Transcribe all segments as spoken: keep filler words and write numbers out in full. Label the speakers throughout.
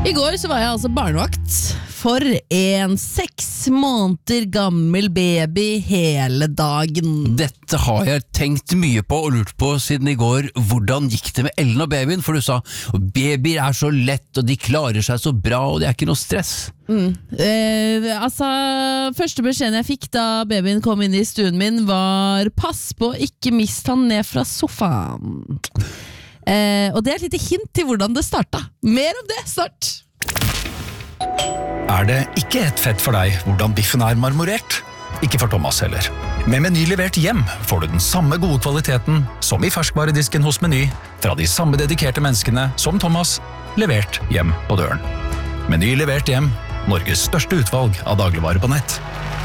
Speaker 1: I går så var jeg altså barnevakt for en seks måneder gammel baby hele dagen.
Speaker 2: Dette har jeg tenkt mye på og lurt på siden i går. Hvordan gikk det med Ellen og babyen? For du sa, babyer er så lett, og de klarer seg så bra, og det er ikke noe stress.
Speaker 1: Mm. Eh, altså, første beskjeden jeg fikk da babyen kom inn i stuen min var, pass på, ikke mist han ned fra sofaen. Eh, og det er et lite hint til hvordan det starta. Mer om det snart.
Speaker 3: Er det ikke et fett for deg hvordan biffen er marmorert? Ikke for Thomas heller. Med Meny levert hjem får du den samme gode kvaliteten som i ferskvaredisken hos Meny, fra de samme dedikerte menneskene som Thomas, levert hjem på døren. Meny levert hjem, Norges største utvalg av dagligvarer på nett.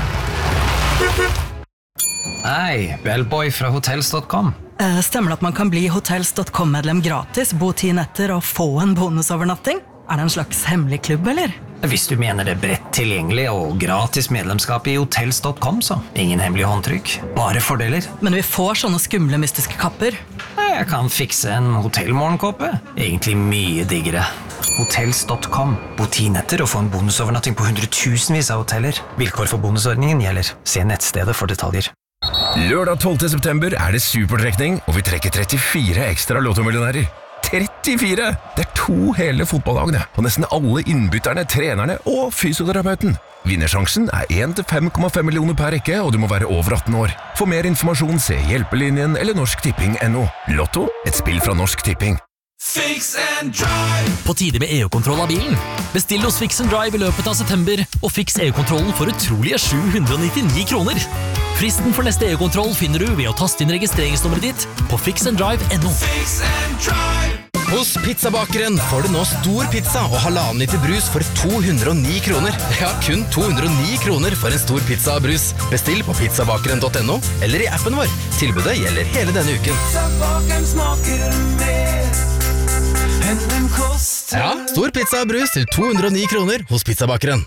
Speaker 4: Hei, Bellboy fra hotels punktum com.
Speaker 5: Eh, Stemmer det at man kan bli hotels punktum com-medlem gratis, bo ti netter og få en bonusovernatting? Er det en slags hemmelig klubb, eller?
Speaker 4: Hvis du mener det bredt tilgjengelig og gratis medlemskap i hotels punktum com, så ingen hemmelig håndtrykk, bare fordeler.
Speaker 5: Men vi får sånne skumle mystiske kapper.
Speaker 4: Jeg kan fikse en hotellmorgenkåpe. Egentlig mye diggere. hotels punktum com. Bo ti netter og få en bonusovernatting på hundretusenvis av hoteller. Vilkår for bonusordningen gjelder. Se nettstedet for detaljer.
Speaker 6: Lørdag tolvte september er det supertrekning, og vi trekker trettifire ekstra lottomillionærer. trettifire! Det er to hele fotballagene, og nesten alle innbytterne, trenerne og fysioterapeuten. Vinnersjansen er én til fem komma fem millioner per rekke, og du må være over atten år. For mer informasjon se Hjelpelinjen eller Norsk Tipping punktum no. Lotto, et spill fra Norsk Tipping.
Speaker 7: Fix and Drive.
Speaker 8: På tide med E U-kontroll av bilen. Bestill hos Fix and Drive i løpet av september, og fiks E U-kontrollen for utrolige sju hundre nittini kroner. Fristen for neste E U-kontroll finner du ved å taste inn registreringsnummeret ditt på fix and drive punktum no.
Speaker 7: Fix and Drive.
Speaker 9: Hos Pizzabakeren får du nå stor pizza og halvannen liter brus for to hundre og ni kroner. Ja, kun to hundre og ni kroner for en stor pizza og brus. Bestill på pizzabakeren punktum no eller i appen vår. Tilbudet gjelder hele denne uken.
Speaker 7: Pizzabakeren smaker mer enn den koster.
Speaker 9: Ja, stor pizza og brus til to hundre og ni kroner hos Pizzabakeren.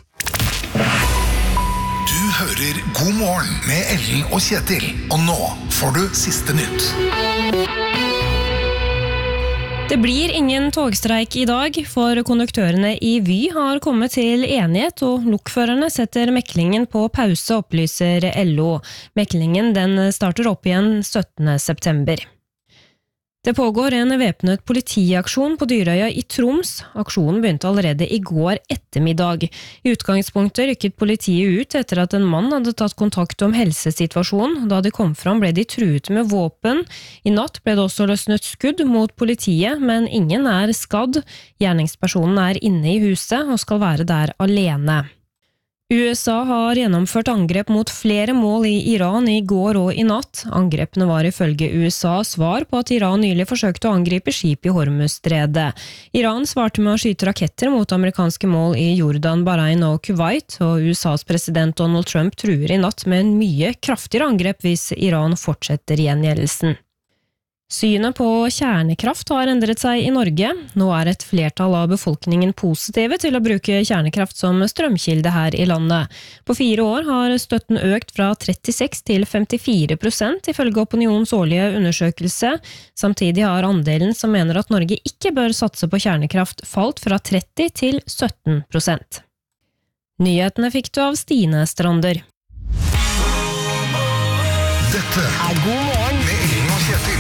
Speaker 10: Du hører God morgen med Ellen og Kjetil. Og nå får du siste nytt.
Speaker 11: Det blir ingen togstreik i dag, for konduktørene i Vy har kommet til enighet, og lokførerne setter meklingen på pause, opplyser L O. Meklingen den starter opp igjen syttende september. Det pågår en væpnet politiaksjon på Dyrøya i Troms. Aksjonen begynte allerede i går ettermiddag. I utgangspunktet rykket politiet ut etter at en mann hadde tatt kontakt om helsesituasjonen. Da de kom fram ble de truet med våpen. I natt ble det også løsnet skudd mot politiet, men ingen er skadd. Gjerningspersonen er inne i huset og skal være der alene. U S A har gjennomført angrep mot flere mål i Iran i går og i natt. Angrepene var ifølge U S A svar på at Iran nylig forsøkte å angripe skip i Hormuzstredet. Iran svarte med å skyte raketter mot amerikanske mål i Jordan, Bahrain og Kuwait, og U S As president Donald Trump truer i natt med en mye kraftigere angrep hvis Iran fortsetter gjengjeldelsen. Synet på kjernekraft har endret seg i Norge. Nå er et flertall av befolkningen positive til å bruke kjernekraft som strømkilde her i landet. På fire år har støtten økt fra trettiseks til femtifire prosent ifølge Opinions årlige undersøkelse. Samtidig har andelen som mener at Norge ikke bør satse på kjernekraft falt fra tretti til sytten prosent. Nyhetene fikk du av Stine Strander.
Speaker 10: Dette
Speaker 1: Er god morgen.